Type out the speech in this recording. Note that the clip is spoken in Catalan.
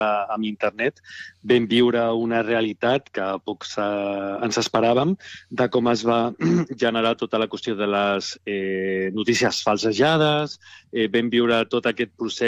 amb internet, vam viure una realitat que pocs ens esperàvem de com es va generar tota la qüestió de les notícies falsejades, vam viure tot aquest procés